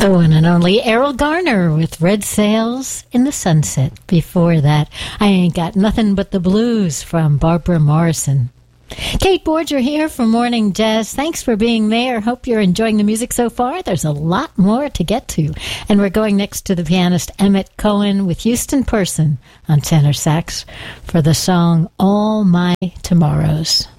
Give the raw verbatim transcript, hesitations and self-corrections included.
The one and only Errol Garner with Red Sails in the Sunset. Before that, I Ain't Got Nothing But the Blues from Barbara Morrison. Kate Borger here for Morning Jazz. Thanks for being there. Hope you're enjoying the music so far. There's a lot more to get to. And we're going next to the pianist Emmett Cohen with Houston Person on tenor sax for the song All My Tomorrows.